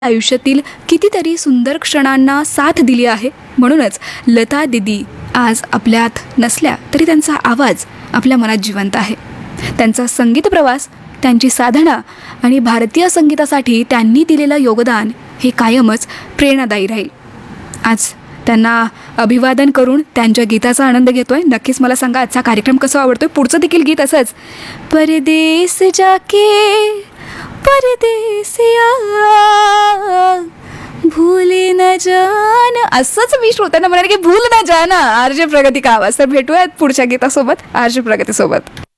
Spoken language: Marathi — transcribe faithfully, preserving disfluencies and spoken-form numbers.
आयुष्यातील कितीतरी सुंदर क्षणांना साथ दिली आहे. म्हणूनच लता दीदी आज आपल्यात नसल्या तरी त्यांचा आवाज आपल्या मनात जिवंत आहे. त्यांचा संगीत प्रवास, त्यांची साधना आणि भारतीय संगीतासाठी त्यांनी दिलेलं योगदान हे कायमच प्रेरणादायी राहील. आज त्यांना अभिवादन करून त्यांच्या गीताचा आनंद घेतोय. नक्कीच मला सांगा आजचा कार्यक्रम कसा आवडतोय. पुढचं देखील गीत असंच, परदेस जाके परदेसिया भूले न जाना, असंच मी श्रोत्यांना म्हणाले की भूल न जाना. आरजे प्रगती का आवाज. तर भेटूयात पुढच्या गीतासोबत, आरजे प्रगतीसोबत.